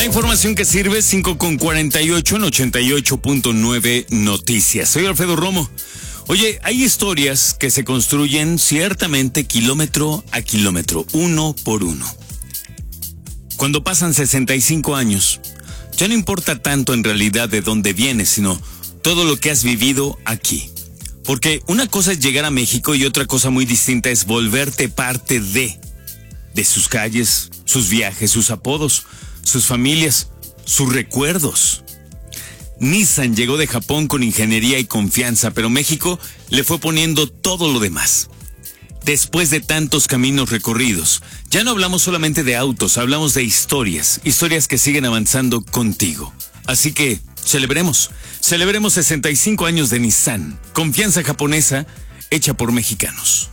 La información que sirve, 5:48 en 88.9 Noticias. Soy Alfredo Romo. Oye, hay historias que se construyen ciertamente kilómetro a kilómetro, uno por uno. Cuando pasan 65 años, ya no importa tanto en realidad de dónde vienes, sino todo lo que has vivido aquí. Porque una cosa es llegar a México y otra cosa muy distinta es volverte parte de sus calles, sus viajes, sus apodos, sus familias, sus recuerdos. Nissan llegó de Japón con ingeniería y confianza, pero México le fue poniendo todo lo demás. Después de tantos caminos recorridos, ya no hablamos solamente de autos, hablamos de historias que siguen avanzando contigo. Así que celebremos 65 años de Nissan, confianza japonesa hecha por mexicanos.